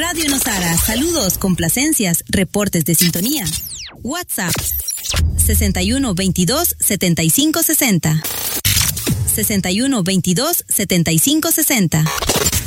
Radio Nosara. Saludos, complacencias, reportes de sintonía. WhatsApp 61 22 75 60. 61 22 75 60.